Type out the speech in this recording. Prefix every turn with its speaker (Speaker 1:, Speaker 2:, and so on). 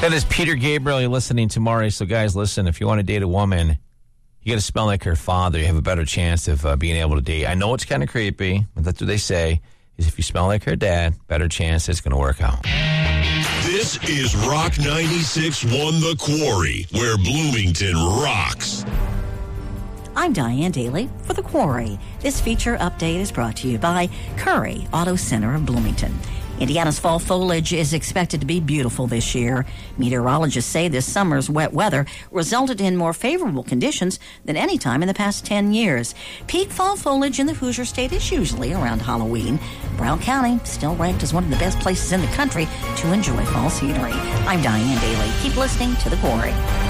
Speaker 1: Got this Peter Gabriel you're listening to, Maury. So, guys, listen, if you want to date a woman, you got to smell like her father. You have a better chance of being able to date. I know it's kind of creepy, but that's what they say, is if you smell like her dad, better chance it's going to work out.
Speaker 2: This is Rock 96.1 The Quarry, where Bloomington rocks.
Speaker 3: I'm Diane Daly for The Quarry. This feature update is brought to you by Curry Auto Center of Bloomington. Indiana's fall foliage is expected to be beautiful this year. Meteorologists say this summer's wet weather resulted in more favorable conditions than any time in the past 10 years. Peak fall foliage in the Hoosier State is usually around Halloween. Brown County still ranked as one of the best places in the country to enjoy fall scenery. I'm Diane Daly. Keep listening to The Quarry.